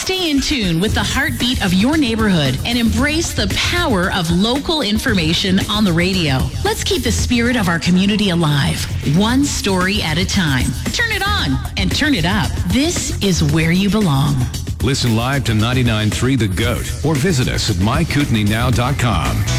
Stay in tune with the heartbeat of your neighborhood and embrace the power of local information on the radio. Let's keep the spirit of our community alive, one story at a time. Turn it on and turn it up. This is where you belong. Listen live to 99.3 The GOAT or visit us at mykootenaynow.com.